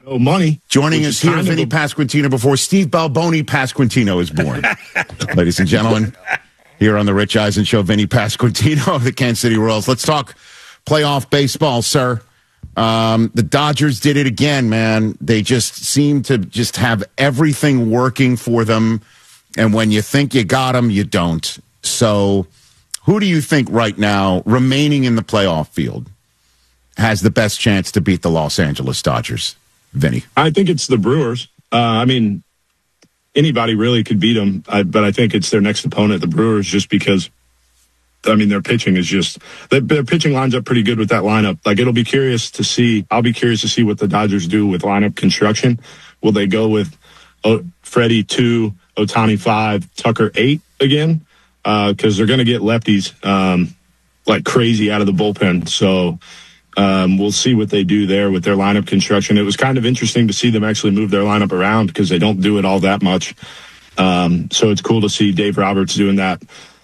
No money. Joining us here, Vinny Pasquantino, before Steve Balboni Pasquantino is born. Ladies and gentlemen, here on the Rich Eisen Show, Vinny Pasquantino of the Kansas City Royals. Let's talk playoff baseball, sir. The Dodgers did it again, man. They just seem to just have everything working for them. And when you think you got them, you don't. So who do you think right now, remaining in the playoff field, has the best chance to beat the Los Angeles Dodgers? Vinny? I think it's the Brewers. Anybody really could beat them, but I think it's their next opponent, the Brewers, just because, their pitching is just, their pitching lines up pretty good with that lineup. Like, I'll be curious to see what the Dodgers do with lineup construction. Will they go with Freddie 2, Ohtani 5, Tucker 8 again? Because they're going to get lefties like crazy out of the bullpen. So, we'll see what they do there with their lineup construction. It was kind of interesting to see them actually move their lineup around because they don't do it all that much. So it's cool to see Dave Roberts doing that.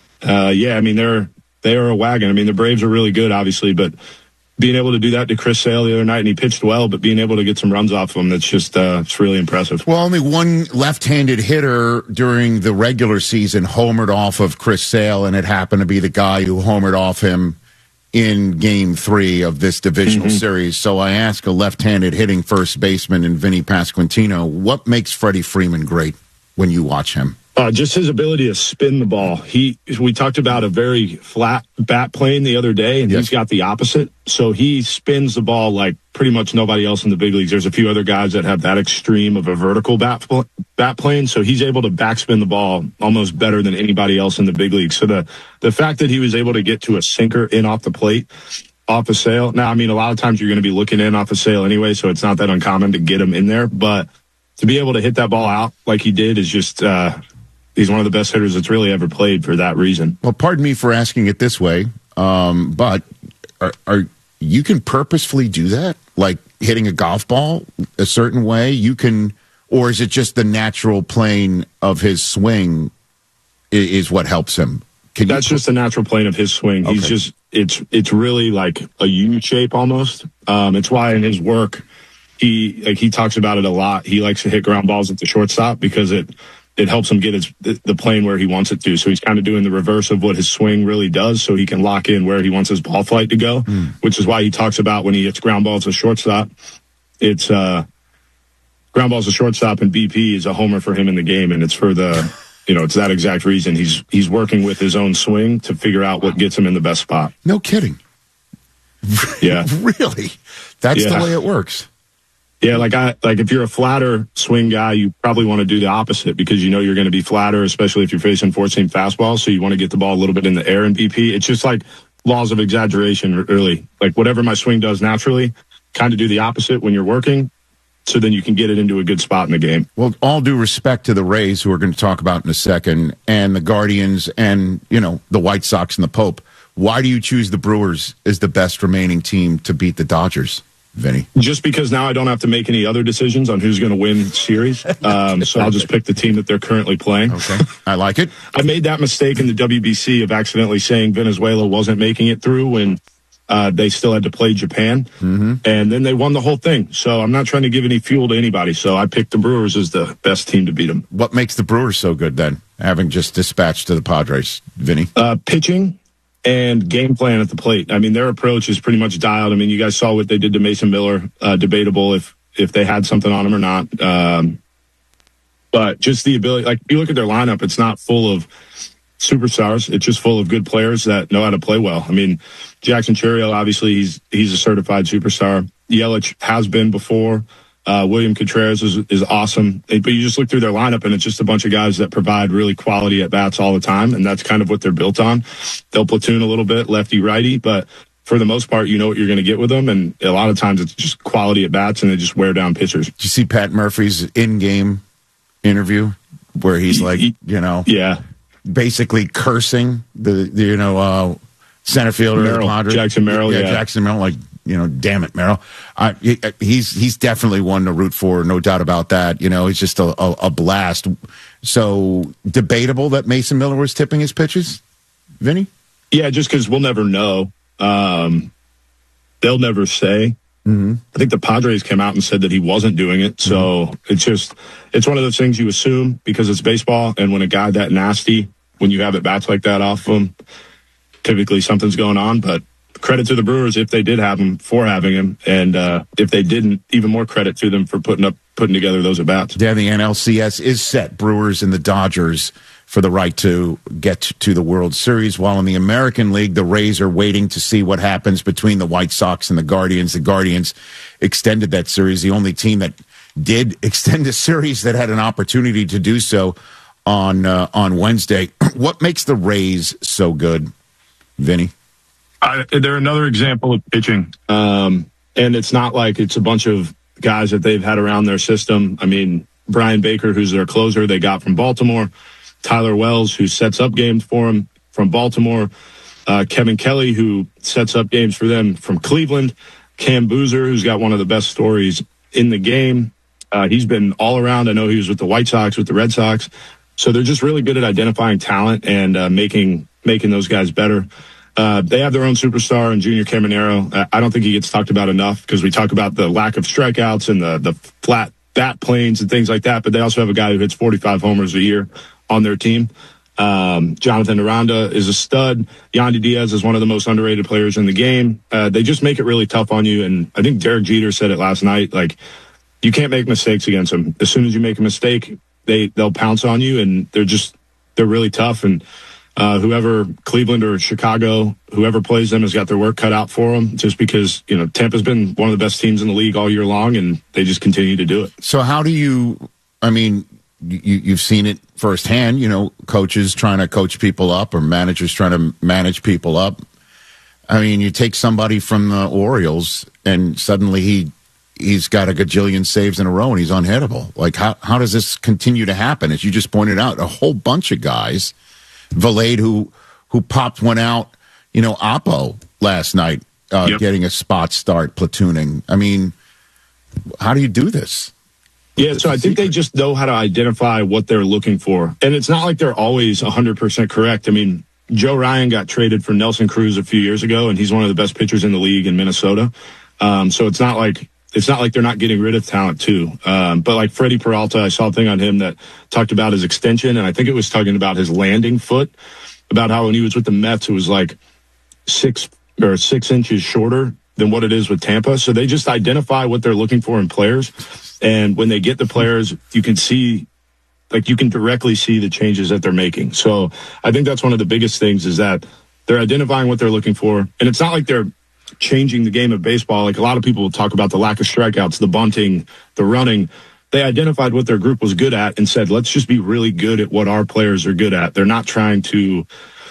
They are a wagon. The Braves are really good, obviously, but being able to do that to Chris Sale the other night, and he pitched well, but being able to get some runs off him, that's just it's really impressive. Well, only one left-handed hitter during the regular season homered off of Chris Sale, and it happened to be the guy who homered off him in Game 3 of this divisional series. So I ask a left-handed hitting first baseman in Vinny Pasquantino, what makes Freddie Freeman great when you watch him? Just his ability to spin the ball. We talked about a very flat bat plane the other day, and he's got the opposite. So he spins the ball like pretty much nobody else in the big leagues. There's a few other guys that have that extreme of a vertical bat plane. So he's able to backspin the ball almost better than anybody else in the big leagues. So the fact that he was able to get to a sinker in off the plate, off a Sale. Now, a lot of times you're going to be looking in off a Sale anyway, so it's not that uncommon to get him in there. But to be able to hit that ball out like he did is just he's one of the best hitters that's really ever played for that reason. Well, pardon me for asking it this way, but are you can purposefully do that? Like hitting a golf ball a certain way? You can, or is it just the natural plane of his swing is what helps him? That's just the natural plane of his swing. Okay. He's just, it's really like a U shape almost. It's why in his work, he talks about it a lot. He likes to hit ground balls at the shortstop because it helps him get the plane where he wants it to. So he's kind of doing the reverse of what his swing really does so he can lock in where he wants his ball flight to go, which is why he talks about when he hits ground balls to shortstop, it's ground balls to shortstop, and BP is a homer for him in the game. And it's for it's that exact reason. He's working with his own swing to figure out what gets him in the best spot. No kidding. Yeah. Really? That's the way it works. Yeah, like if you're a flatter swing guy, you probably want to do the opposite because you know you're going to be flatter, especially if you're facing four-seam fastballs. So you want to get the ball a little bit in the air in BP. It's just like laws of exaggeration, really. Like whatever my swing does naturally, kind of do the opposite when you're working, so then you can get it into a good spot in the game. Well, all due respect to the Rays, who we're going to talk about in a second, and the Guardians, and the White Sox and the Pope. Why do you choose the Brewers as the best remaining team to beat the Dodgers, Vinny? Just because now I don't have to make any other decisions on who's going to win series. So I'll just pick the team that they're currently playing. Okay. I like it. I made that mistake in the WBC of accidentally saying Venezuela wasn't making it through when they still had to play Japan. Mm-hmm. And then they won the whole thing. So I'm not trying to give any fuel to anybody. So I picked the Brewers as the best team to beat them. What makes the Brewers so good then, having just dispatched to the Padres, Vinny? Pitching and game plan at the plate. Their approach is pretty much dialed. You guys saw what they did to Mason Miller. Debatable if they had something on him or not. But just the ability, like you look at their lineup, it's not full of superstars. It's just full of good players that know how to play well. Jackson Chourio, obviously he's a certified superstar. Yelich has been before. William Contreras is awesome. But you just look through their lineup, and it's just a bunch of guys that provide really quality at-bats all the time, and that's kind of what they're built on. They'll platoon a little bit, lefty-righty, but for the most part, you know what you're going to get with them, and a lot of times it's just quality at-bats, and they just wear down pitchers. Did you see Pat Murphy's in-game interview where he's basically cursing the center fielder, Merrill, Jackson Merrill, Jackson Merrill, damn it, Merrill. He's definitely one to root for, no doubt about that. He's just a blast. So debatable that Mason Miller was tipping his pitches, Vinny? Yeah, just because we'll never know. They'll never say. I think the Padres came out and said that he wasn't doing it. So it's one of those things you assume because it's baseball. And when a guy that nasty, when you have at bats like that off him, typically something's going on. But credit to the Brewers if they did have him for having him. And if they didn't, even more credit to them for putting together those at bats. Yeah, the NLCS is set. Brewers and the Dodgers for the right to get to the World Series, while in the American League, the Rays are waiting to see what happens between the White Sox and the Guardians. The Guardians extended that series, the only team that did extend a series that had an opportunity to do so on Wednesday. What makes the Rays so good, Vinny? They're another example of pitching. And it's not like it's a bunch of guys that they've had around their system. I mean, Brian Baker, who's their closer, they got from Baltimore. Tyler Wells, who sets up games for him from Baltimore. Kevin Kelly, who sets up games for them from Cleveland. Cam Boozer, who's got one of the best stories in the game. He's been all around. I know he was with the White Sox, with the Red Sox. So they're just really good at identifying talent and making those guys better. They have their own superstar in Junior Caminero. I don't think he gets talked about enough because we talk about the lack of strikeouts and the flat bat planes and things like that. But they also have a guy who hits 45 homers a year on their team. Jonathan Aranda is a stud. Yandy Diaz is one of the most underrated players in the game. They just make it really tough on you. And I think Derek Jeter said it last night, like, you can't make mistakes against them. As soon as you make a mistake, they'll pounce on you, and they're really tough. And whoever, Cleveland or Chicago, whoever plays them has got their work cut out for them, just because, Tampa's been one of the best teams in the league all year long, and they just continue to do it. So how do you've seen it firsthand, coaches trying to coach people up or managers trying to manage people up. I mean, you take somebody from the Orioles and suddenly he's got a gajillion saves in a row and he's unhittable. Like, how does this continue to happen? As you just pointed out, a whole bunch of guys, Valade, who popped one out, Oppo last night, getting a spot start, platooning. I mean, how do you do this? Yeah, so I think they just know how to identify what they're looking for. And it's not like they're always 100% correct. I mean, Joe Ryan got traded for Nelson Cruz a few years ago, and he's one of the best pitchers in the league in Minnesota. So it's not like they're not getting rid of talent too. But like Freddie Peralta, I saw a thing on him that talked about his extension, and I think it was talking about his landing foot, about how when he was with the Mets, it was like 6 inches shorter than what it is with Tampa. So they just identify what they're looking for in players. And when they get the players, you can directly see the changes that they're making. So I think that's one of the biggest things, is that they're identifying what they're looking for. And it's not like they're changing the game of baseball. Like, a lot of people will talk about the lack of strikeouts, the bunting, the running. They identified what their group was good at and said, let's just be really good at what our players are good at. They're not trying to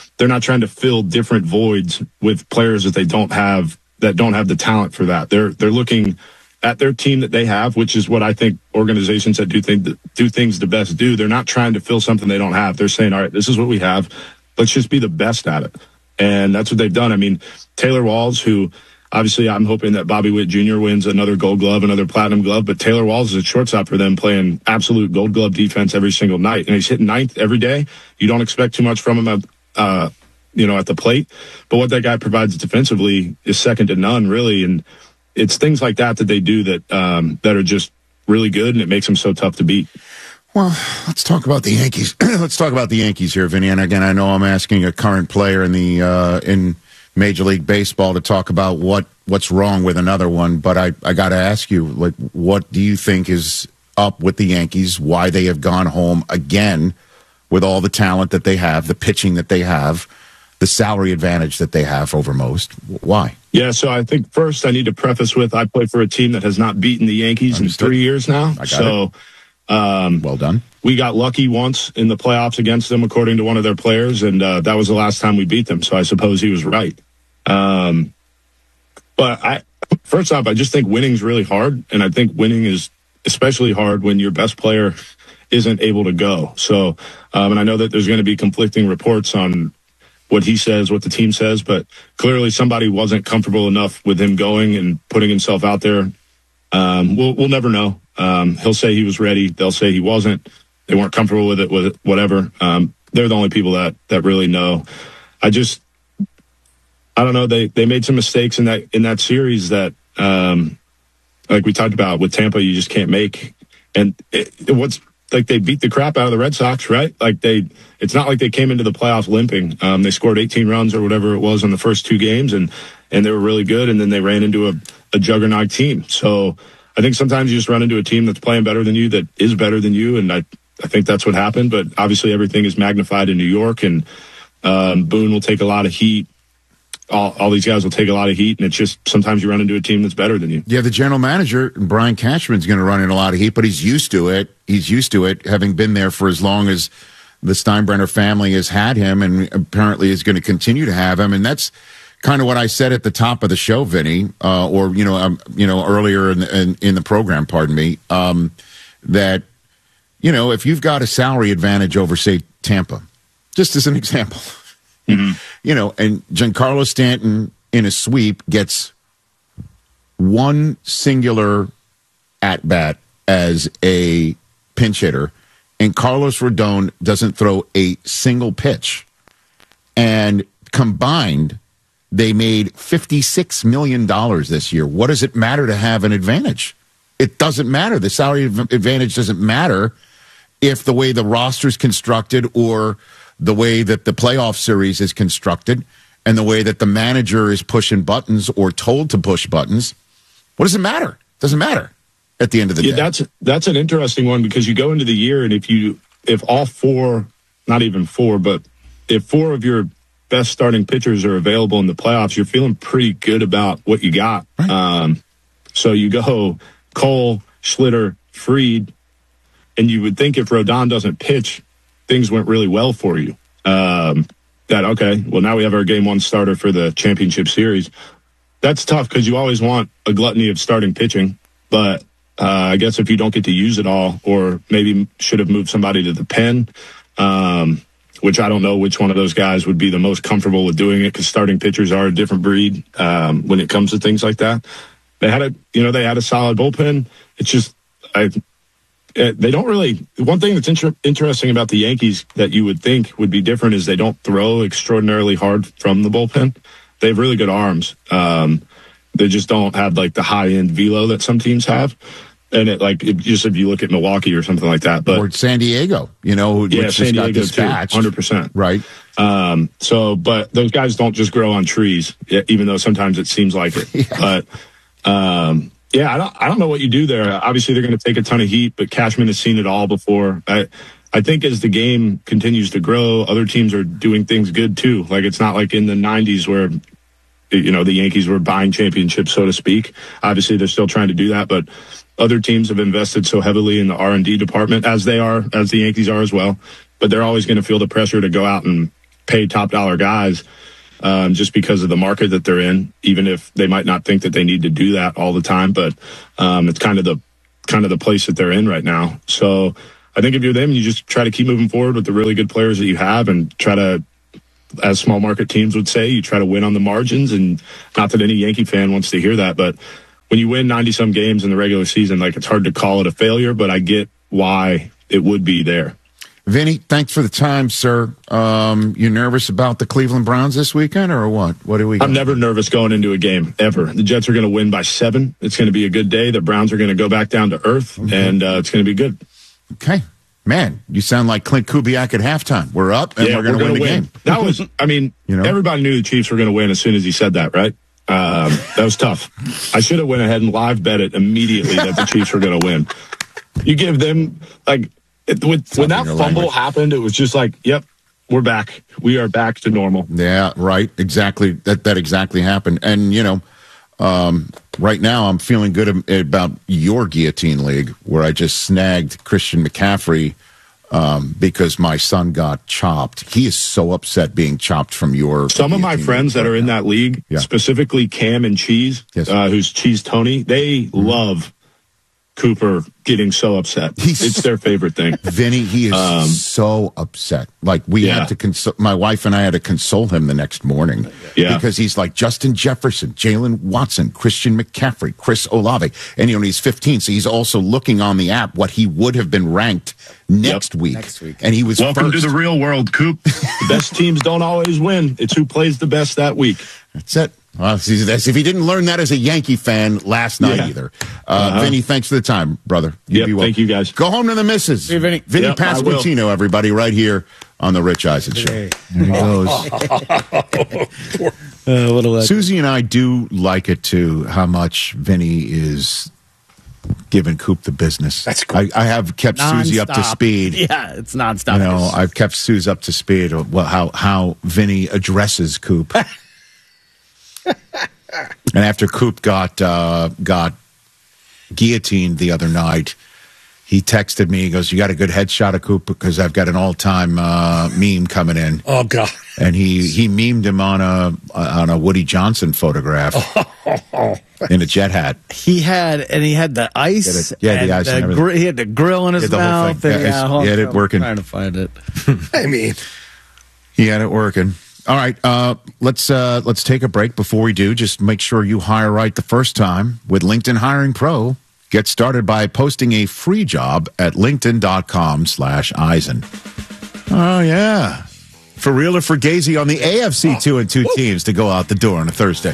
fill different voids with players that don't have the talent for that. They're looking at their team that they have, which is what I think organizations that do things the best do. They're not trying to fill something they don't have. They're saying, all right, this is what we have. Let's just be the best at it. And that's what they've done. I mean, Taylor Walls, who obviously I'm hoping that Bobby Witt Jr. wins another Gold Glove, another Platinum Glove, but Taylor Walls is a shortstop for them, playing absolute Gold Glove defense every single night. And he's hitting ninth every day. You don't expect too much from him at the plate. But what that guy provides defensively is second to none, really. And it's things like that they do that are just really good, and it makes them so tough to beat. Well, let's talk about the Yankees. Let's talk about the Yankees here, Vinny. And again, I know I'm asking a current player in Major League Baseball to talk about what's wrong with another one, but I got to ask you, like, what do you think is up with the Yankees? Why they have gone home again with all the talent that they have, the pitching that they have, the salary advantage that they have over most? Why? Yeah, so I think first I need to preface with, I play for a team that has not beaten the Yankees in 3 years now. Well done. We got lucky once in the playoffs against them, according to one of their players, and that was the last time we beat them, so I suppose he was right. But first off, I just think winning's really hard, and I think winning is especially hard when your best player isn't able to go. So, and I know that there's going to be conflicting reports on what he says, what the team says, but clearly somebody wasn't comfortable enough with him going and putting himself out there. We'll never know. He'll say he was ready. They'll say he wasn't. They weren't comfortable with it, whatever. They're the only people that really know. I don't know. They made some mistakes in that series that like we talked about with Tampa, you just can't make. And what's like they beat the crap out of the Red Sox, right? Like it's not like they came into the playoffs limping. They scored 18 runs or whatever it was in the first 2 games, and they were really good. And then they ran into a juggernaut team. So I think sometimes you just run into a team that's playing better than you, that is better than you. And I think that's what happened. But obviously everything is magnified in New York, and Boone will take a lot of heat. All these guys will take a lot of heat, and it's just sometimes you run into a team that's better than you. Yeah, the general manager, Brian Cashman's going to run in a lot of heat, but he's used to it. He's used to it, having been there for as long as the Steinbrenner family has had him, and apparently is going to continue to have him. And that's kind of what I said at the top of the show, Vinny, or earlier in the program. Pardon me. That if you've got a salary advantage over, say, Tampa, just as an example. Mm-hmm. And Giancarlo Stanton in a sweep gets one singular at-bat as a pinch hitter, and Carlos Rodon doesn't throw a single pitch. And combined, they made $56 million this year. What does it matter to have an advantage? It doesn't matter. The salary advantage doesn't matter if the way the roster is constructed, or the way that the playoff series is constructed, and the way that the manager is pushing buttons or told to push buttons. What does it matter? It doesn't matter at the end of the day. That's an interesting one, because you go into the year, and if all 4, not even 4, but if 4 of your best starting pitchers are available in the playoffs, you're feeling pretty good about what you got. Right. So you go Cole, Schlitter, Fried, and you would think if Rodon doesn't pitch, things went really well for you. Now we have our game 1 starter for the championship series. That's tough, because you always want a gluttony of starting pitching. But I guess if you don't get to use it all, or maybe should have moved somebody to the pen, which I don't know which one of those guys would be the most comfortable with doing it, because starting pitchers are a different breed when it comes to things like that. They had a solid bullpen. It's just they don't really. One thing that's interesting about the Yankees that you would think would be different is they don't throw extraordinarily hard from the bullpen. They have really good arms. They just don't have like the high end velo that some teams have. And if you look at Milwaukee or something like that, but or San Diego, which San Diego got dispatched, 100%, right? But those guys don't just grow on trees, even though sometimes it seems like it. Yeah. But I don't know what you do there. Obviously, they're going to take a ton of heat, but Cashman has seen it all before. I think as the game continues to grow, other teams are doing things good too. Like, it's not like in the 90s where, the Yankees were buying championships, so to speak. Obviously, they're still trying to do that, but other teams have invested so heavily in the R&D department, as the Yankees are as well. But they're always going to feel the pressure to go out and pay top dollar guys. Just because of the market that they're in, even if they might not think that they need to do that all the time, but it's kind of the place that they're in right now. So I think if you're them, you just try to keep moving forward with the really good players that you have, and try to, as small market teams would say, you try to win on the margins. And not that any Yankee fan wants to hear that, but when you win 90-some games in the regular season, it's hard to call it a failure, but I get why it would be there. Vinny, thanks for the time, sir. You nervous about the Cleveland Browns this weekend, or what? What do we got? I'm never nervous going into a game, ever. The Jets are going to win by 7. It's going to be a good day. The Browns are going to go back down to earth, and it's going to be good. Okay. Man, you sound like Clint Kubiak at halftime. We're up, and we're going to win the game. That was, everybody knew the Chiefs were going to win as soon as he said that, right? That was tough. I should have went ahead and live bet it immediately that the Chiefs were going to win. You give them, when that fumble happened, it was just yep, we're back. We are back to normal. Yeah, right. Exactly. That exactly happened. And, right now I'm feeling good about your guillotine league, where I just snagged Christian McCaffrey because my son got chopped. He is so upset being chopped from your. Some of my friends that are in that league, specifically Cam and Cheese, who's Cheese Tony, they love Cooper getting so upset. It's their favorite thing. Vinny, he is so upset. We had to console, my wife and I had to console him the next morning because he's like Justin Jefferson, Jalen Watson, Christian McCaffrey, Chris Olave. And, he's 15. So he's also looking on the app what he would have been ranked next week. And he was Welcome first. to the real world, Coop. The best teams don't always win. It's who plays the best that week. That's it. Well, if he didn't learn that as a Yankee fan last night either. Vinny, thanks for the time, brother. Thank you, guys. Go home to the missus. Hey, Vinny. Vinny Pasquantino, everybody, right here on the Rich Eisen Show. There he goes. Susie and I do like it, too, how much Vinny is giving Coop the business. That's cool. I have kept Susie up to speed. Yeah, it's nonstop. I've kept Susie up to speed of how Vinny addresses Coop. And after Coop got guillotined the other night, he texted me. He goes, "You got a good headshot of Coop because I've got an all-time meme coming in." Oh God! And he memed him on a Woody Johnson photograph in a jet hat. He had the ice. The ice. And he had the grill in his mouth. He had it working. I'm trying to find it. I mean, he had it working. All right, let's take a break. Before we do, just make sure you hire right the first time with LinkedIn Hiring Pro. Get started by posting a free job at linkedin.com/Eisen. Oh, yeah. For real or for Gazy on the AFC 2-2 teams to go out the door on a Thursday.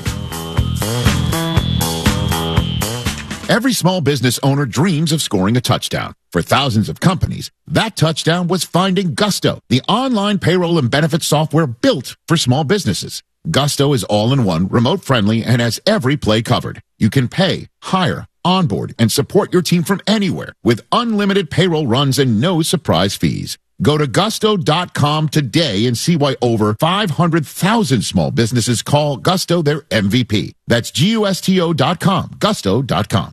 Every small business owner dreams of scoring a touchdown. For thousands of companies, that touchdown was finding Gusto, the online payroll and benefits software built for small businesses. Gusto is all-in-one, remote-friendly, and has every play covered. You can pay, hire, onboard, and support your team from anywhere with unlimited payroll runs and no surprise fees. Go to gusto.com today and see why over 500,000 small businesses call Gusto their MVP. That's gusto.com, gusto.com.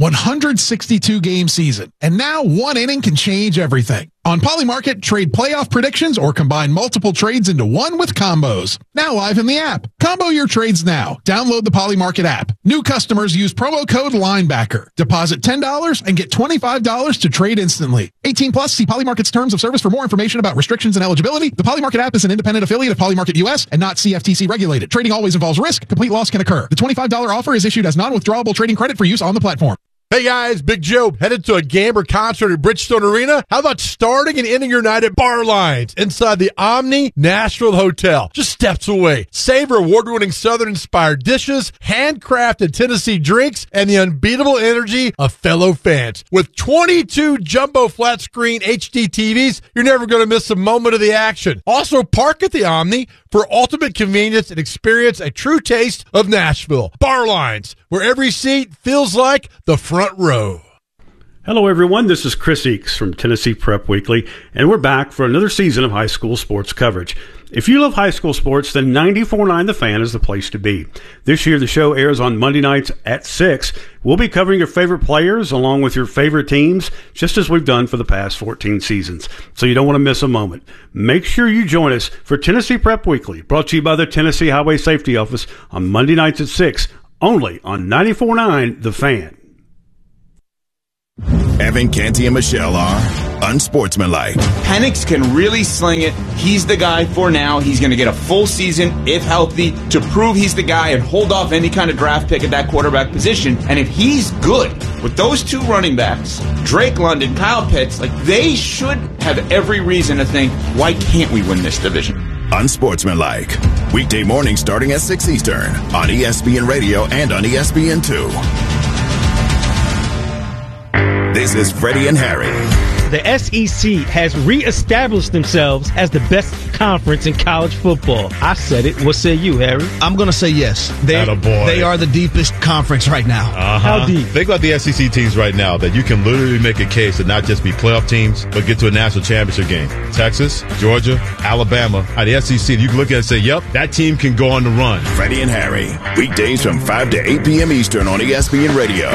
162-game season, and now one inning can change everything. On Polymarket, trade playoff predictions or combine multiple trades into one with combos. Now live in the app. Combo your trades now. Download the Polymarket app. New customers use promo code LINEBACKER. Deposit $10 and get $25 to trade instantly. 18 plus, see Polymarket's terms of service for more information about restrictions and eligibility. The Polymarket app is an independent affiliate of Polymarket US and not CFTC regulated. Trading always involves risk. Complete loss can occur. The $25 offer is issued as non-withdrawable trading credit for use on the platform. Hey guys, Big Joe, headed to a Gamber concert at Bridgestone Arena? How about starting and ending your night at Bar Lines inside the Omni Nashville Hotel, just steps away? Savor award-winning Southern-inspired dishes, handcrafted Tennessee drinks, and the unbeatable energy of fellow fans. With 22 jumbo flat-screen HD TVs, you're never going to miss a moment of the action. Also, park at the Omni for ultimate convenience and experience a true taste of Nashville. Bar Lines, where every seat feels like the front row. Hello, everyone. This is Chris Eakes from Tennessee Prep Weekly, and we're back for another season of high school sports coverage. If you love high school sports, then 94.9 The Fan is the place to be. This year, the show airs on Monday nights at 6. We'll be covering your favorite players along with your favorite teams, just as we've done for the past 14 seasons. So you don't want to miss a moment. Make sure you join us for Tennessee Prep Weekly, brought to you by the Tennessee Highway Safety Office on Monday nights at 6, only on 94.9 The Fan. Evan, Canty, and Michelle are unsportsmanlike. Penix can really sling it. He's the guy for now. He's going to get a full season, if healthy, to prove he's the guy and hold off any kind of draft pick at that quarterback position. And if he's good with those two running backs, Drake London, Kyle Pitts, like they should have every reason to think, why can't we win this division? Unsportsmanlike. Weekday mornings starting at 6 Eastern on ESPN Radio and on ESPN2. This is Freddie and Harry. The SEC has reestablished themselves as the best conference in college football. I said it. What say you, Harry? I'm going to say yes. They are the deepest conference right now. How deep? Think about the SEC teams right now that you can literally make a case to not just be playoff teams, but get to a national championship game. Texas, Georgia, Alabama. The SEC, you can look at it and say, yep, that team can go on the run. Freddie and Harry. Weekdays from 5 to 8 p.m. Eastern on ESPN Radio.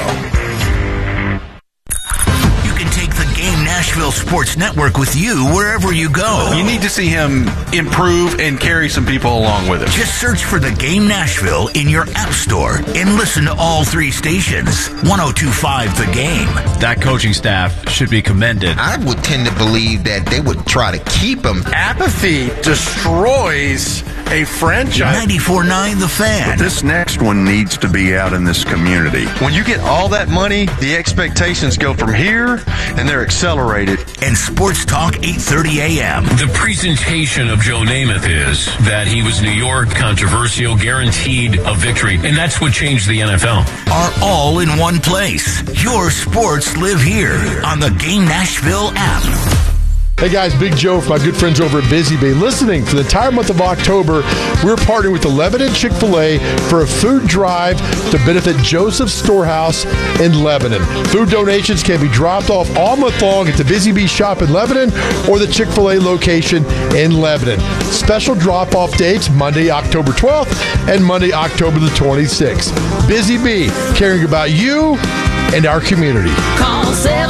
Nashville Sports Network with you wherever you go. You need to see him improve and carry some people along with him. Just search for The Game Nashville in your app store and listen to all three stations. 102.5 The Game. That coaching staff should be commended. I would tend to believe that they would try to keep him. Apathy destroys a franchise. 94.9 The Fan. But this next one needs to be out in this community. When you get all that money, the expectations go from here and they're accelerated. tolerated. And Sports Talk 830 AM. The presentation of Joe Namath is that he was New York, controversial, guaranteed a victory, and that's what changed the NFL. Are all in one place. Your sports live here on the Game Nashville app. Hey guys, Big Joe from my good friends over at Busy Bee. Listening for the entire month of October, we're partnering with the Lebanon Chick-fil-A for a food drive to benefit Joseph's Storehouse in Lebanon. Food donations can be dropped off all month long at the Busy Bee shop in Lebanon or the Chick-fil-A location in Lebanon. Special drop-off dates Monday, October 12th and Monday, October the 26th. Busy Bee, caring about you and our community. Call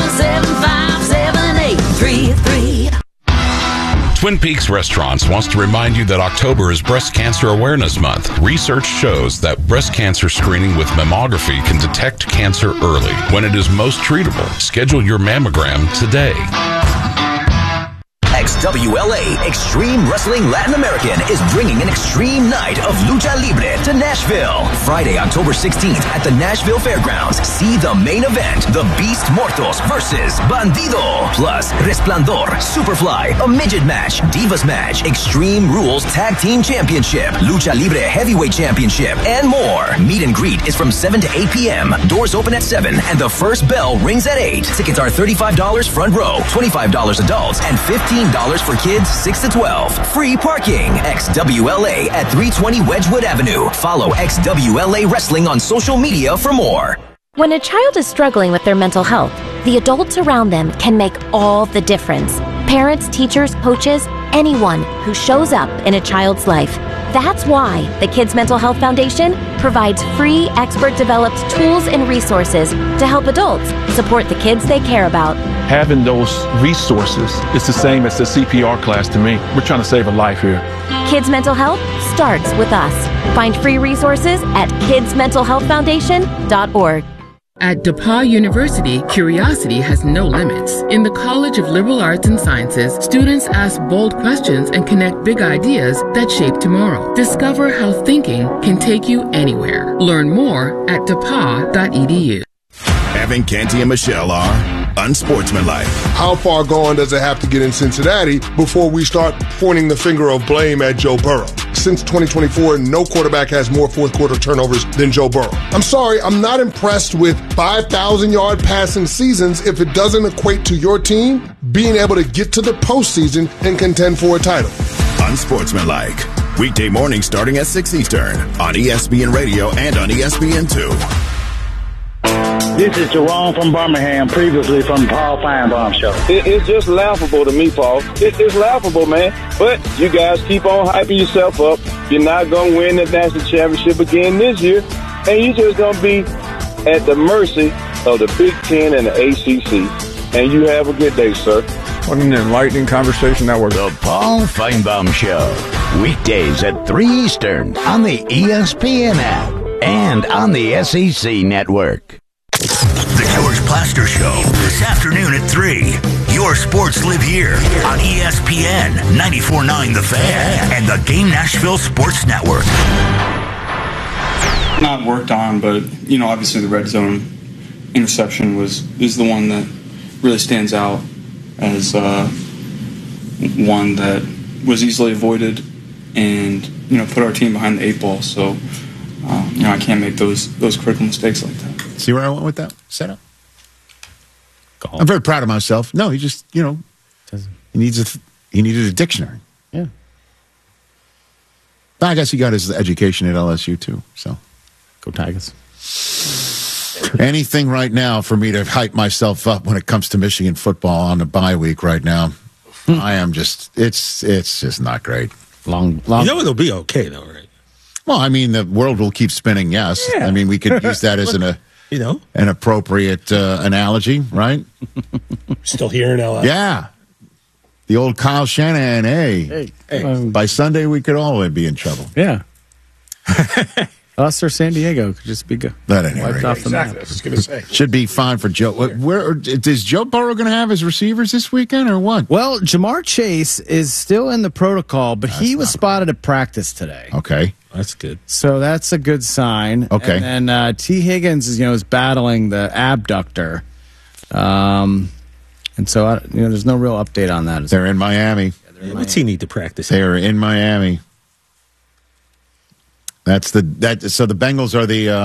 775-7833. Twin Peaks Restaurants wants to remind you that October is Breast Cancer Awareness Month. Research shows that breast cancer screening with mammography can detect cancer early when it is most treatable. Schedule your mammogram today. XWLA Extreme Wrestling Latin American is bringing an extreme night of lucha libre to Nashville. Friday, October 16th at the Nashville Fairgrounds. See the main event, The Beast Mortos versus Bandido. Plus, Resplandor, Superfly, a midget match, Divas match, Extreme Rules Tag Team Championship, Lucha Libre Heavyweight Championship, and more. Meet and greet is from 7 to 8 p.m. Doors open at 7 and the first bell rings at 8. Tickets are $35 front row, $25 adults, and $15 for kids 6 to 12. Free parking. XWLA at 320 Wedgwood Avenue. Follow XWLA Wrestling on social media for more. When a child is struggling with their mental health, the adults around them can make all the difference. Parents, teachers, coaches, anyone who shows up in a child's life. That's why the Kids Mental Health Foundation provides free, expert-developed tools and resources to help adults support the kids they care about. Having those resources is the same as the CPR class to me. We're trying to save a life here. Kids Mental Health starts with us. Find free resources at kidsmentalhealthfoundation.org. At DePauw University, curiosity has no limits. In the College of Liberal Arts and Sciences, students ask bold questions and connect big ideas that shape tomorrow. Discover how thinking can take you anywhere. Learn more at depaw.edu. Evan, Canty, and Michelle are unsportsmanlike. How far gone does it have to get in Cincinnati before we start pointing the finger of blame at Joe Burrow? Since 2024, no quarterback has more fourth-quarter turnovers than Joe Burrow. I'm sorry, I'm not impressed with 5,000-yard passing seasons if it doesn't equate to your team being able to get to the postseason and contend for a title. Unsportsmanlike. Weekday mornings starting at 6 Eastern on ESPN Radio and on ESPN2. This is Jerome from Birmingham, previously from the Paul Feinbaum Show. It's just laughable to me, Paul. It's laughable, man. But you guys keep on hyping yourself up. You're not going to win the national championship again this year. And you're just going to be at the mercy of the Big Ten and the ACC. And you have a good day, sir. What an enlightening conversation that was. The Paul Feinbaum Show. Weekdays at 3 Eastern on the ESPN app and on the SEC Network. The George Plaster Show this afternoon at 3. Your sports live here on ESPN 94.9 The Fan and the Game Nashville Sports Network. Not worked on, but obviously the red zone interception is the one that really stands out as one that was easily avoided and put our team behind the 8 ball. So I can't make those critical mistakes like that. See where I went with that setup? I'm very proud of myself. No, he just, he needed a dictionary. Yeah. I guess he got his education at LSU too. So, go Tigers. Anything right now for me to hype myself up when it comes to Michigan football on the bye week right now. I am just, it's just not great. Long. It'll be okay though, right? Well, I mean, the world will keep spinning. Yes. Yeah. I mean, we could use that as an appropriate analogy, right? Still here in LA. Yeah. The old Kyle Shanahan, hey. By Sunday, we could all be in trouble. Yeah. Us or San Diego could just be wiped off the map. I was going to say. Should be fine for Joe. Where is Joe Burrow going to have his receivers this weekend or what? Well, Jamar Chase is still in the protocol, but he was spotted at practice today. Okay. That's good. So that's a good sign. Okay. And then T. Higgins is battling the abductor. And so, there's no real update on that. They're in Miami. What's he need to practice? They're in Miami. So the Bengals are the.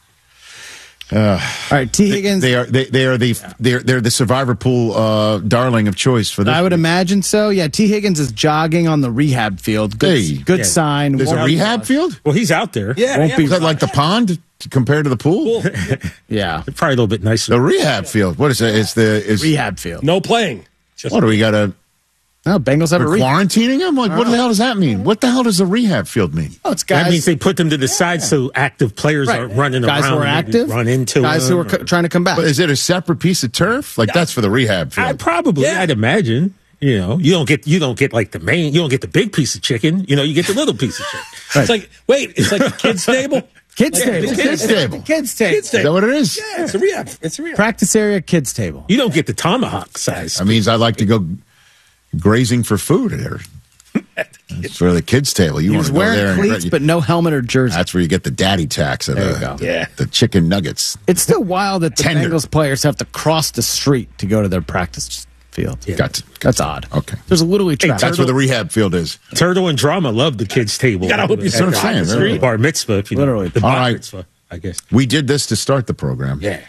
All right, T. Higgins. They're the survivor pool darling of choice for this. I would imagine so. Yeah, T. Higgins is jogging on the rehab field. Good sign. There's a rehab field? Well, he's out there. Is that like the pond compared to the pool? Yeah, probably a little bit nicer. The rehab field. What is it? It's rehab field. No playing. What do we got to? No, Bengals have a rehab. Quarantining them? Like, what the hell does that mean? What the hell does a rehab field mean? Oh, it's guys. That means they put them to the side so active players aren't running guys around. Who are active, run into guys who are trying to come back. But is it a separate piece of turf? Like that's for the rehab field? I'd imagine. You don't get like the main. You don't get the big piece of chicken. You get the little piece of chicken. It's like a kids table. Kids table. Kids table. Kids table. Is that what it is? Yeah, it's a rehab. It's a rehab. Practice area, kids table. You don't get the tomahawk size. That means I like to go grazing for food there. It's for the kids' table. You want to go there wearing cleats, but no helmet or jersey. That's where you get the daddy tax of the chicken nuggets. It's still wild that the Bengals players have to cross the street to go to their practice field. Yeah. That's odd. Okay. There's literally traffic. That's where the rehab field is. Turtle and Drama love the kids' table. You gotta hope you That's what I'm saying. Bar mitzvah, if you literally. The bar mitzvah, I guess. We did this to start the program. Yeah.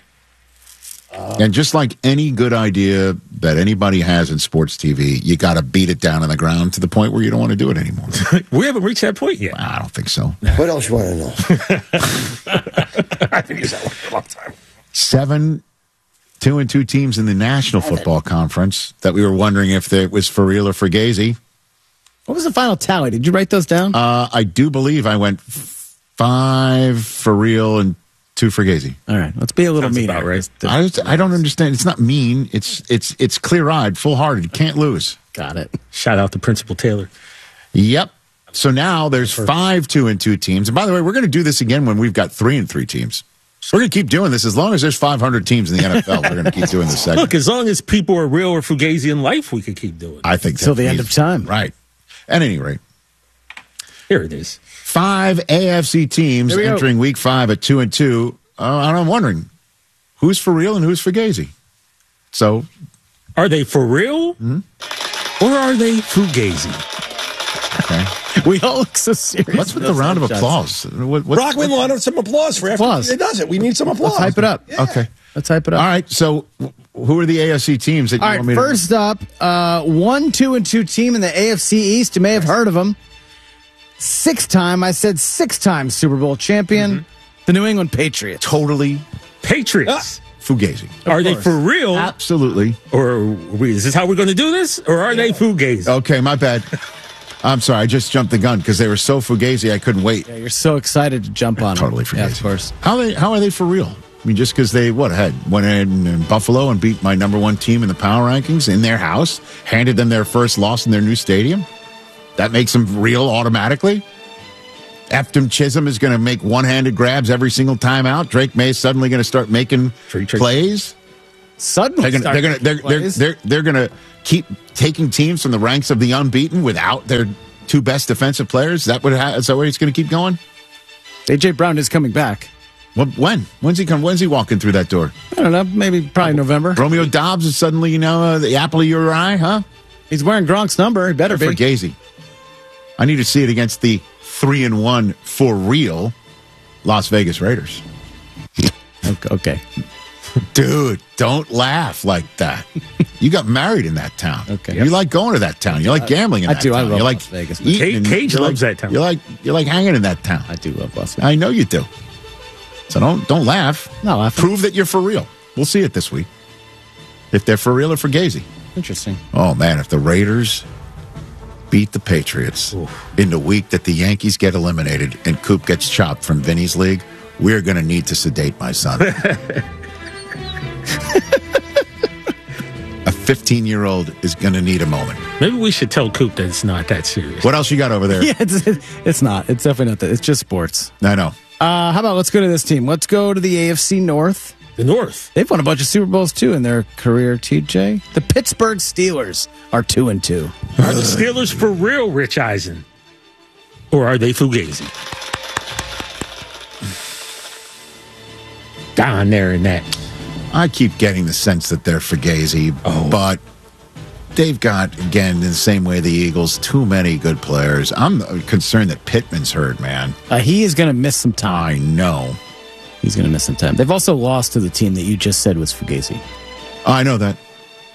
And just like any good idea that anybody has in sports TV, you got to beat it down on the ground to the point where you don't want to do it anymore. We haven't reached that point yet. I don't think so. What else you want to know? I've been using that one for a long time. 7 2-2 teams in the National Football Conference that we were wondering if it was for real or for Fugazi. What was the final tally? Did you write those down? I do believe I went 5 for real and 2 for Fugazi. All right, let's be a little mean. Right. I don't understand. It's not mean. It's clear-eyed, full-hearted. You can't lose. Got it. Shout out to Principal Taylor. Yep. So now there's 5 2-2 teams. And by the way, we're going to do this again when we've got 3-3 teams. We're going to keep doing this as long as there's 500 teams in the NFL. We're going to keep doing this segment. Look, as long as people are real or Fugazi in life, we can keep doing it. I think till the end of time. Right. At any rate, here it is. 5 AFC teams entering Week 5 at 2-2. And I'm wondering, who's for real and who's Fugazi? So, are they for real, or are they Fugazi? Okay. We all look so serious. What's with the round of applause? Brockman wanted some applause for after he does it. We need some applause. Let's hype it up. Yeah. Okay. Let's hype it up. All right. So, who are the AFC teams that you want me to... First up, 1-2-2 team in the AFC East. You may have heard of them. 6-time Super Bowl champion, the New England Patriots. Totally. Patriots. Fugazi. Are they for real? Absolutely. Or is this how we're going to do this? Or are they Fugazi? Okay, my bad. I'm sorry, I just jumped the gun because they were so Fugazi I couldn't wait. Yeah, you're so excited to jump on totally them. Fugazi. Yeah, of course. How are they for real? I mean, just because they went in Buffalo and beat my number 1 team in the power rankings in their house, handed them their first loss in their new stadium? That makes them real automatically? Efton Chisholm is going to make one-handed grabs every single time out. Drake May is suddenly going to start making plays. Suddenly, they're going to keep taking teams from the ranks of the unbeaten without their 2 best defensive players. Is that what it's going to keep going? AJ Brown is coming back. Well, when? When's he come? When's he walking through that door? I don't know. Probably November. Romeo Dobbs is suddenly, the apple of your eye, huh? He's wearing Gronk's number. He better be. Fugazi. I need to see it against the 3-1 for real Las Vegas Raiders. Okay. Dude, don't laugh like that. You got married in that town. Okay. You like going to that town. You like gambling in that town. I love you like Las Vegas. Cage loves that town. You like hanging in that town. I do love Las Vegas. I know you do. So don't laugh. No, laugh. Prove that you're for real. We'll see it this week. If they're for real or Fugazi. Interesting. Oh, man, if the Raiders beat the Patriots in the week that the Yankees get eliminated and Coop gets chopped from Vinny's league, we're going to need to sedate my son. A 15-year-old is going to need a moment. Maybe we should tell Coop that it's not that serious. What else you got over there? Yeah, it's not. It's definitely not that. It's just sports. I know. How about let's go to this team. Let's go to the AFC North. The North. They've won a bunch of Super Bowls, too, in their career, TJ. The Pittsburgh Steelers are 2-2. Are the Steelers for real, Rich Eisen? Or are they Fugazi? Down there in that. I keep getting the sense that they're Fugazi, but they've got, again, in the same way the Eagles, too many good players. I'm concerned that Pittman's hurt, man. He is going to miss some time. I know. He's going to miss some time. They've also lost to the team that you just said was Fugazi. I know that.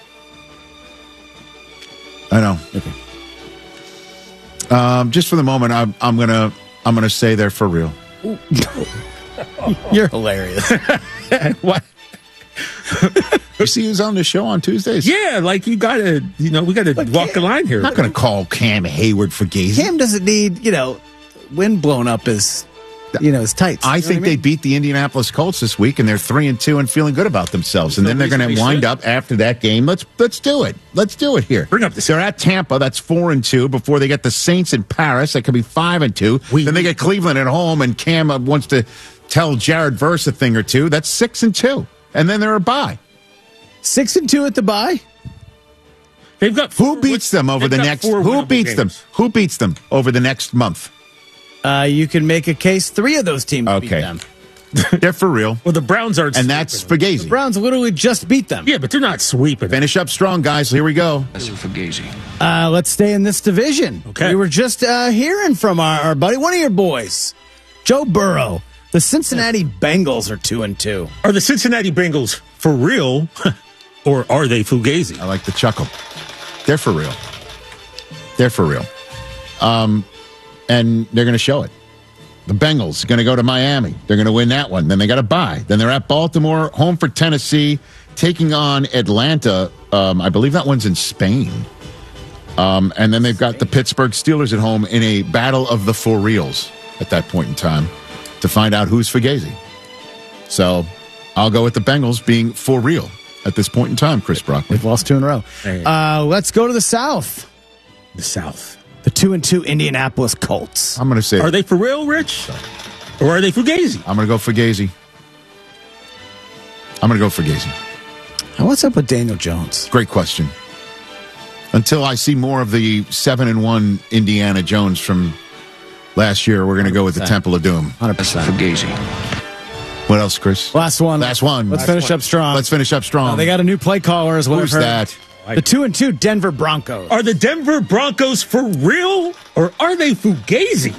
I know. Okay. Just for the moment, I'm gonna say they're for real. You're hilarious. What? You see who's on the show on Tuesdays? Yeah, like we got to walk the line here. I'm not going to call Cam Hayward Fugazi. Cam doesn't need, wind blown up his tights. I think they beat the Indianapolis Colts this week, and they're 3-2 and feeling good about themselves. And then they're going to wind up after that game. Let's do it. Let's do it here. Bring up this. They're at Tampa. That's 4-2 before they get the Saints in Paris. That could be 5-2. Then they get Cleveland at home, and Cam wants to tell Jared Verse a thing or two. That's 6-2. And then they're a bye. 6-2 at the bye. They've got who beats them over the next? Who beats them? Who beats them over the next month? You can make a case 3 of those teams beat them. They're for real. Well, the Browns aren't, and that's Fugazi. The Browns literally just beat them. Yeah, but they're not sweeping. Finish up strong, guys. Here we go. That's Fugazi. Let's stay in this division. Okay. We were just hearing from our buddy, one of your boys, Joe Burrow. The Cincinnati Bengals are 2-2. Are the Cincinnati Bengals for real, or are they Fugazi? I like the chuckle. They're for real. They're for real. And they're going to show it. The Bengals are going to go to Miami. They're going to win that one. Then they got a bye. Then they're at Baltimore, home for Tennessee, taking on Atlanta. I believe that one's in Spain. And then they've got the Pittsburgh Steelers at home in a battle of the for reals at that point in time to find out who's Fugazi. So I'll go with the Bengals being for real at this point in time, Chris Brockman. They've lost 2 in a row. Let's go to the South. The South. The 2-2 Indianapolis Colts. I'm going to say... Are they for real, Rich? Or are they Fugazi? I'm going to go Fugazi. What's up with Daniel Jones? Great question. Until I see more of the 7-1 Indiana Jones from last year, we're going to go with the Temple of Doom. 100%. Fugazi. What else, Chris? Last one. Let's finish up strong. They got a new play caller as well. Who's that? The 2-2 Denver Broncos. Are the Denver Broncos for real, or are they Fugazi?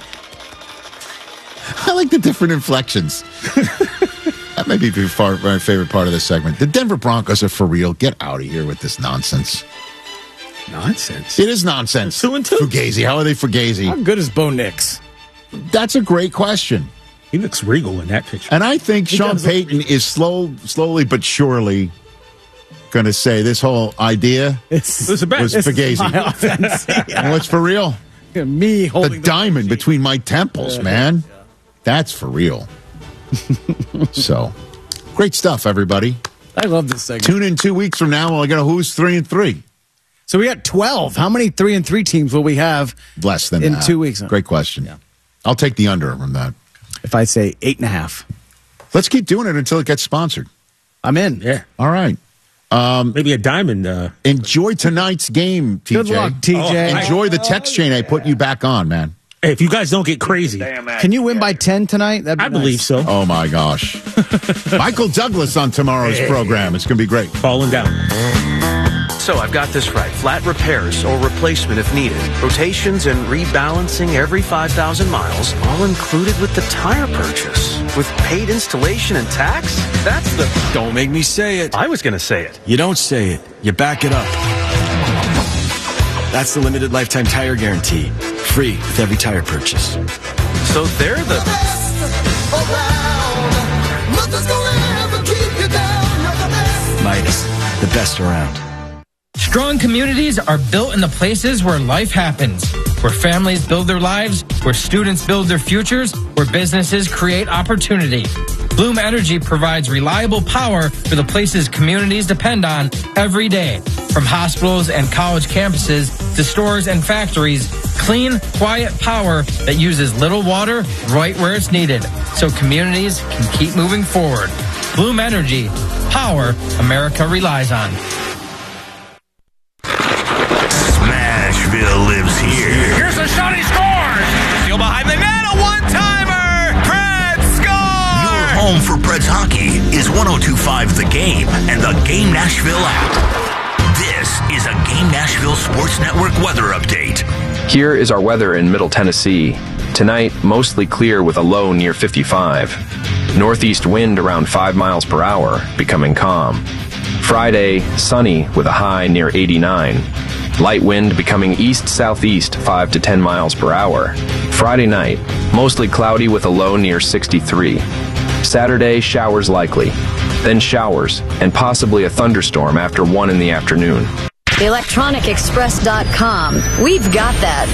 I like the different inflections. That may be my favorite part of this segment. The Denver Broncos are for real. Get out of here with this nonsense. Nonsense? It is nonsense. 2-2? Fugazi. How are they Fugazi? How good is Bo Nix? That's a great question. He looks regal in that picture. And I think Sean Payton is slowly but surely going to say this whole idea was Fugazi. And what's for real? Me holding the diamond between my temples, man. Yeah. That's for real. So, great stuff, everybody. I love this segment. Tune in 2 weeks from now. We'll get a Who's 3-3. So we got 12. How many 3-3 teams will we have? Less than in that. 2 weeks. Great question. Yeah. I'll take the under from that. If I say 8.5. Let's keep doing it until it gets sponsored. I'm in. Yeah. All right. Maybe a diamond. Enjoy tonight's game, TJ. Good luck, TJ. Enjoy the text chain I put you back on, man. Hey, if you guys don't get crazy. Can you win by 10 tonight? I believe so. Oh, my gosh. Michael Douglas on tomorrow's program. It's going to be great. Falling down. So I've got this right. Flat repairs or replacement if needed. Rotations and rebalancing every 5,000 miles, all included with the tire purchase. With paid installation and tax? That's the... Don't make me say it. I was going to say it. You don't say it. You back it up. That's the limited lifetime tire guarantee. Free with every tire purchase. So they're the... Midas, the best around. Strong communities are built in the places where life happens, where families build their lives, where students build their futures, where businesses create opportunity. Bloom Energy provides reliable power for the places communities depend on every day. From hospitals and college campuses to stores and factories, clean, quiet power that uses little water right where it's needed, so communities can keep moving forward. Bloom Energy, power America relies on. Smashville lives here. Here's a shot, he scores! Steal behind the net, a one-timer! Fred scores! Your home for Preds hockey is 102.5 The Game and the Game Nashville app. This is a Game Nashville Sports Network weather update. Here is our weather in Middle Tennessee. Tonight, mostly clear with a low near 55. Northeast wind around 5 miles per hour, becoming calm. Friday, sunny with a high near 89. Light wind becoming east-southeast 5 to 10 miles per hour. Friday night, mostly cloudy with a low near 63. Saturday, showers likely. Then showers, and possibly a thunderstorm after 1 in the afternoon. ElectronicExpress.com. We've got that.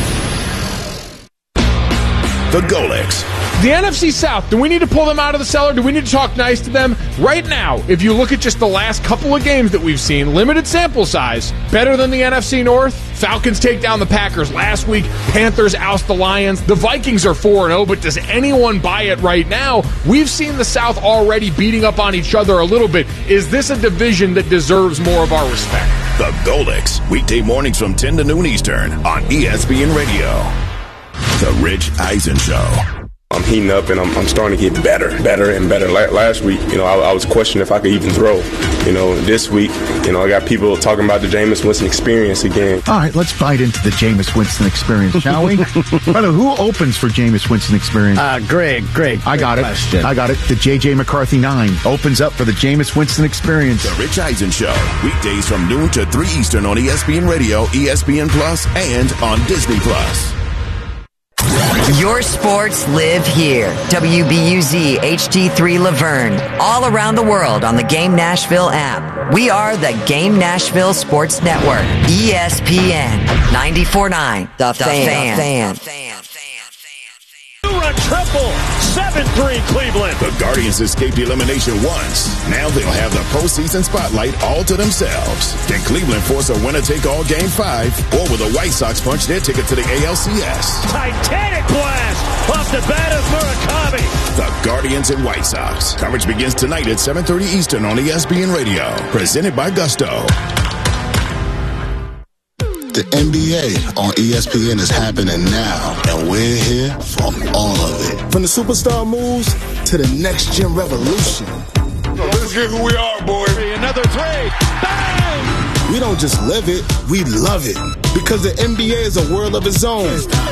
The Golix. The NFC South, do we need to pull them out of the cellar? Do we need to talk nice to them? Right now, if you look at just the last couple of games that we've seen, limited sample size, better than the NFC North. Falcons take down the Packers last week. Panthers oust the Lions. The Vikings are 4-0, but does anyone buy it right now? We've seen the South already beating up on each other a little bit. Is this a division that deserves more of our respect? The Golix, weekday mornings from 10 to noon Eastern on ESPN Radio. The Rich Eisen Show. I'm heating up and I'm starting to get better and better. Last week, I was questioning if I could even throw. This week, I got people talking about the Jameis Winston experience again. All right, let's bite into the Jameis Winston experience, shall we? Brother, who opens for Jameis Winston experience? Greg. I got it. The J.J. McCarthy 9 opens up for the Jameis Winston experience. The Rich Eisen Show, weekdays from noon to 3 Eastern on ESPN Radio, ESPN Plus, and on Disney Plus. Your sports live here. WBUZ HD3 Laverne. All around the world on the Game Nashville app. We are the Game Nashville Sports Network. ESPN 94.9. The Fan. Two-run triple. 7-3 Cleveland. The Guardians escaped elimination once. Now they'll have the postseason spotlight all to themselves. Can Cleveland force a winner-take-all Game 5? Or will the White Sox punch their ticket to the ALCS? Titanic blast off the bat of Murakami. The Guardians and White Sox. Coverage begins tonight at 7:30 Eastern on ESPN Radio. Presented by Gusto. The NBA on ESPN is happening now, and we're here for all of it. From the superstar moves to the next-gen revolution. Let's get who we are, boy. Another three. Bang! We don't just live it, we love it. Because the NBA is a world of its own.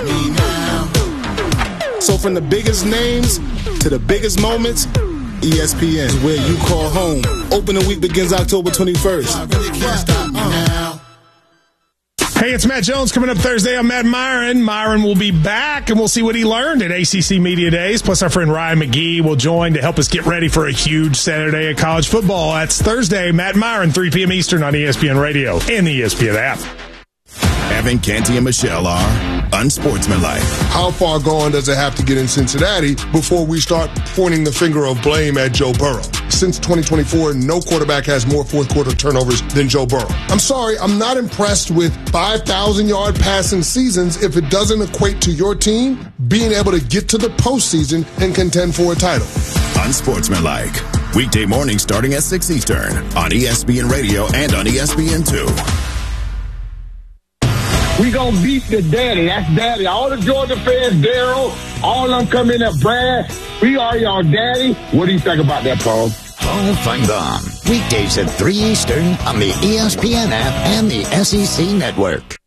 So from the biggest names to the biggest moments, ESPN is where you call home. Opening week begins October 21st. I really can't stop me now. Hey, it's Matt Jones coming up Thursday. I'm Matt Myron. Myron will be back, and we'll see what he learned at ACC Media Days. Plus, our friend Ryan McGee will join to help us get ready for a huge Saturday of college football. That's Thursday. Matt Myron, 3 p.m. Eastern on ESPN Radio and the ESPN app. Evan, Canty, and Michelle are unsportsmanlike. How far gone does it have to get in Cincinnati before we start pointing the finger of blame at Joe Burrow? Since 2024, no quarterback has more fourth-quarter turnovers than Joe Burrow. I'm sorry, I'm not impressed with 5,000-yard passing seasons if it doesn't equate to your team being able to get to the postseason and contend for a title. Unsportsmanlike. Weekday mornings starting at 6 Eastern on ESPN Radio and on ESPN2. We gonna beat the daddy. That's daddy. All the Georgia fans, Daryl, all of them come in there, Brad. We are your daddy. What do you think about that, Paul? Paul Feinbaum. Weekdays at 3 Eastern on the ESPN app and the SEC Network.